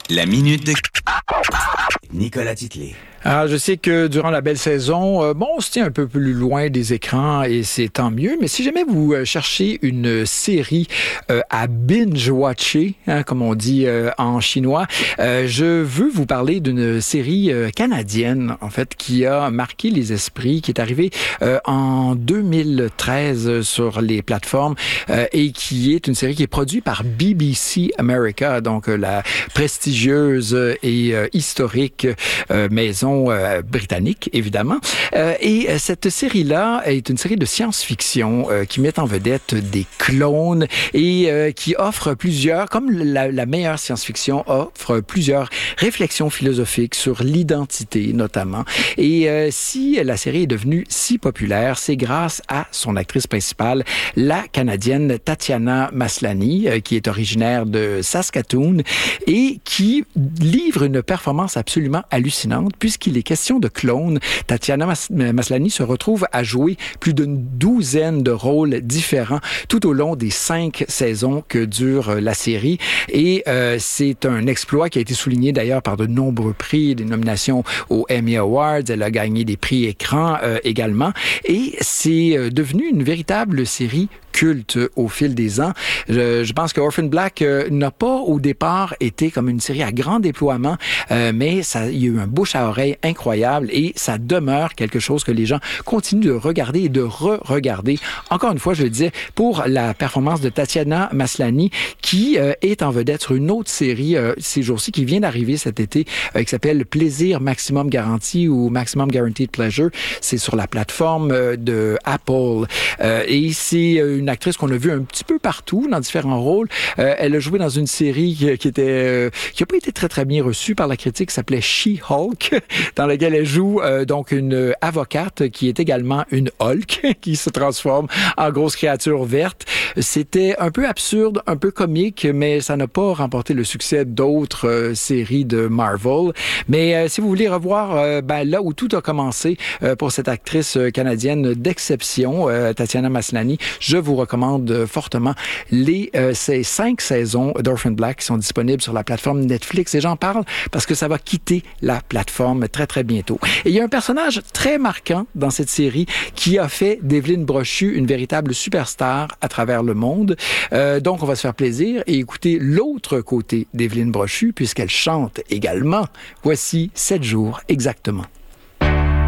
La minute de Nicolas Titley. Alors, je sais que durant la belle saison, on se tient un peu plus loin des écrans et c'est tant mieux. Mais si jamais vous cherchez une série à binge-watcher, comme on dit en chinois, je veux vous parler d'une série canadienne, en fait, qui a marqué les esprits, qui est arrivée en 2013 sur les plateformes et qui est une série qui est produite par BBC America, donc la prestigieuse et historique maison britannique, évidemment. Et cette série-là est une série de science-fiction qui met en vedette des clones et qui offre plusieurs, comme la meilleure science-fiction, offre plusieurs réflexions philosophiques sur l'identité, notamment. Et si la série est devenue si populaire, c'est grâce à son actrice principale, la Canadienne Tatiana Maslany, qui est originaire de Saskatoon et qui livre une performance absolument hallucinante puisqu'il est question de clones. Tatiana Maslany se retrouve à jouer plus d'une douzaine de rôles différents tout au long des 5 saisons que dure la série. Et c'est un exploit qui a été souligné d'ailleurs par de nombreux prix, des nominations aux Emmy Awards. Elle a gagné des prix écran également. Et c'est devenu une véritable série culte au fil des ans. Je pense que Orphan Black n'a pas au départ été comme une série à grand déploiement, mais il y a eu un bouche à oreille incroyable et ça demeure quelque chose que les gens continuent de regarder et de re-regarder. Encore une fois, je le disais, pour la performance de Tatiana Maslany qui est en vedette sur une autre série ces jours-ci qui vient d'arriver cet été qui s'appelle Plaisir Maximum Garanti ou Maximum Guaranteed Pleasure. C'est sur la plateforme de Apple et c'est une actrice qu'on a vue un petit peu partout dans différents rôles. Elle a joué dans une série qui a pas été très très bien reçue par la critique, qui s'appelait She-Hulk, dans laquelle elle joue donc une avocate qui est également une Hulk qui se transforme en grosse créature verte. C'était un peu absurde, un peu comique, mais ça n'a pas remporté le succès d'autres séries de Marvel. Mais si vous voulez revoir là où tout a commencé pour cette actrice canadienne d'exception, Tatiana Maslany, je vous recommande fortement ces 5 saisons d'Orphan Black qui sont disponibles sur la plateforme Netflix. Et j'en parle parce que ça va quitter la plateforme très, très bientôt. Et il y a un personnage très marquant dans cette série qui a fait d'Evelyne Brochu une véritable superstar à travers le monde. Donc, on va se faire plaisir et écouter l'autre côté d'Evelyne Brochu puisqu'elle chante également. Voici 7 jours exactement.